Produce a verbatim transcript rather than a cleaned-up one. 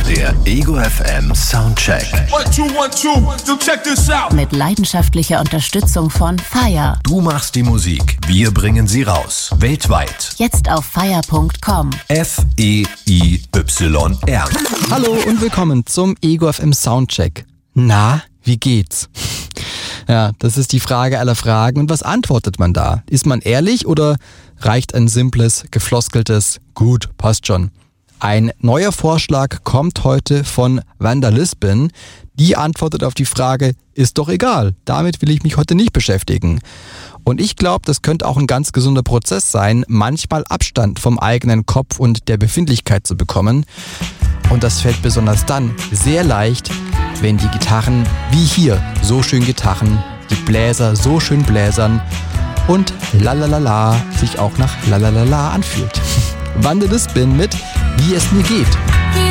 Der Ego F M Soundcheck. One, two, one, two. So check this out. Mit leidenschaftlicher Unterstützung von Fire. Du machst die Musik, wir bringen sie raus. Weltweit. Jetzt auf fire punkt com. F E I Y R. Hallo und willkommen zum Ego F M Soundcheck. Na, wie geht's? Ja, das ist die Frage aller Fragen. Und was antwortet man da? Ist man ehrlich oder reicht ein simples, gefloskeltes Gut, passt schon? Ein neuer Vorschlag kommt heute von Wanda Lisbon. Die antwortet auf die Frage, ist doch egal, damit will ich mich heute nicht beschäftigen. Und ich glaube, das könnte auch ein ganz gesunder Prozess sein, manchmal Abstand vom eigenen Kopf und der Befindlichkeit zu bekommen. Und das fällt besonders dann sehr leicht, wenn die Gitarren wie hier so schön Gitarren, die Bläser so schön bläsern und lalalala sich auch nach lalalala anfühlt. Wanda Lisbon mit Wie es mir geht.